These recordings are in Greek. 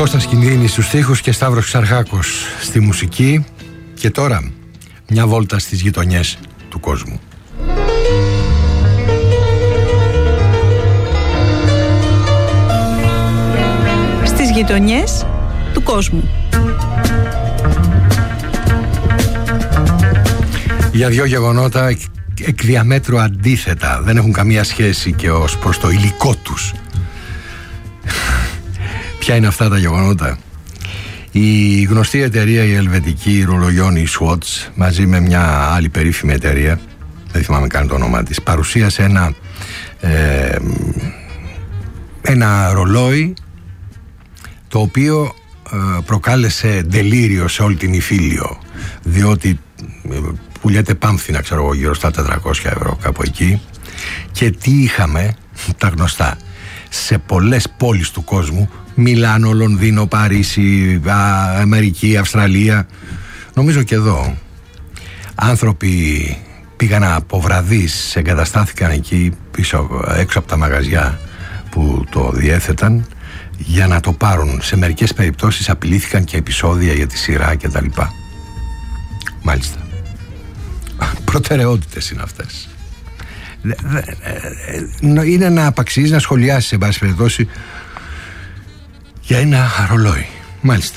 Κώστας Κινδύνης στους στίχους και Σταύρος Ξαρχάκος στη μουσική. Και τώρα μια βόλτα στις γειτονιές του κόσμου. Στις γειτονιές του κόσμου. Για δύο γεγονότα εκ διαμέτρου αντίθετα, δεν έχουν καμία σχέση και ως προς το υλικό τους. Ποια είναι αυτά τα γεγονότα? Η γνωστή εταιρεία, η ελβετική ρολογιών, η Swatch, μαζί με μια άλλη περίφημη εταιρεία, δεν θυμάμαι καν το όνομα της, παρουσίασε ένα ρολόι το οποίο προκάλεσε ντελήριο σε όλη την Ιφίλιο, διότι πουλιέται πάμφθηνα, ξέρω εγώ, γύρω στα 400 ευρώ, κάπου εκεί. Και τι είχαμε? Τα γνωστά. Σε πολλές πόλεις του κόσμου, Μιλάνο, Λονδίνο, Παρίσι, Αμερική, Αυστραλία, νομίζω και εδώ, άνθρωποι πήγαν από βραδείς, εγκαταστάθηκαν εκεί έξω από τα μαγαζιά που το διέθεταν για να το πάρουν. Σε μερικές περιπτώσεις απειλήθηκαν και επεισόδια για τη σειρά και τα λοιπά. Μάλιστα. Προτεραιότητες είναι αυτές. Είναι να απαξίζει να σχολιάσει, σε πάση περιπτώσει, για ένα ρολόι. Μάλιστα.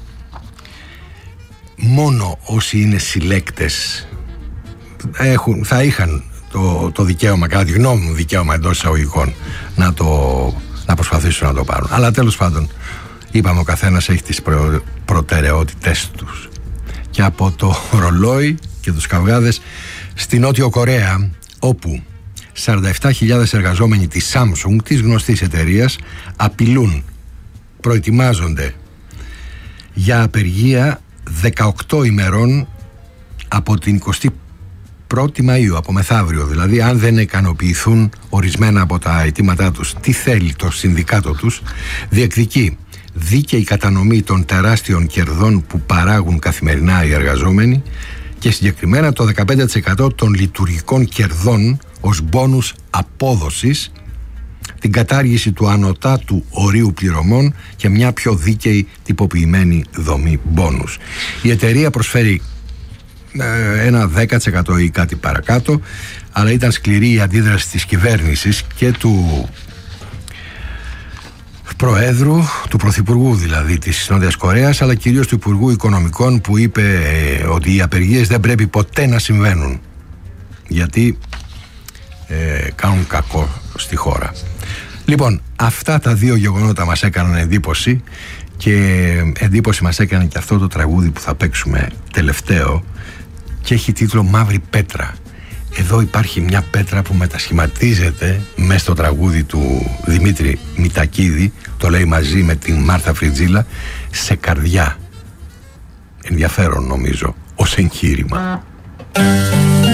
Μόνο όσοι είναι συλλέκτες θα είχαν το δικαίωμα, κατά τη γνώμη μου δικαίωμα εντός εισαγωγικών, να προσπαθήσουν να το πάρουν. Αλλά τέλος πάντων, είπαμε, ο καθένας έχει τις προτεραιότητες τους. Και από το ρολόι και τους καυγάδες στη Νότιο Κορέα, όπου 47.000 εργαζόμενοι της Samsung, της γνωστής εταιρείας, απειλούν, προετοιμάζονται για απεργία 18 ημερών από την 21η Μαΐου, από μεθαύριο δηλαδή, αν δεν ικανοποιηθούν ορισμένα από τα αιτήματά τους. Τι θέλει το συνδικάτο τους? Διεκδικεί δίκαιη κατανομή των τεράστιων κερδών που παράγουν καθημερινά οι εργαζόμενοι και συγκεκριμένα το 15% των λειτουργικών κερδών ως μπόνους απόδοσης, την κατάργηση του ανωτάτου ορίου πληρωμών και μια πιο δίκαιη τυποποιημένη δομή μπόνους. Η εταιρεία προσφέρει ένα 10% ή κάτι παρακάτω, αλλά ήταν σκληρή η αντίδραση της κυβέρνησης και του Προέδρου, του Πρωθυπουργού δηλαδή της Νότιας Κορέας, αλλά κυρίως του Υπουργού Οικονομικών, που είπε ότι οι απεργίες δεν πρέπει ποτέ να συμβαίνουν, γιατί κάνουν κακό στη χώρα. Λοιπόν, αυτά τα δύο γεγονότα μας έκαναν εντύπωση, και εντύπωση μας έκανε και αυτό το τραγούδι που θα παίξουμε τελευταίο και έχει τίτλο Μαύρη Πέτρα. Εδώ υπάρχει μια πέτρα που μετασχηματίζεται μέσα στο τραγούδι του Δημήτρη Μητακίδη, το λέει μαζί με την Μάρθα Φριτζίλα, σε καρδιά. Ενδιαφέρον νομίζω ως εγχείρημα.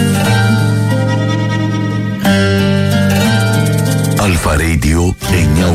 Αλφα Radio 9.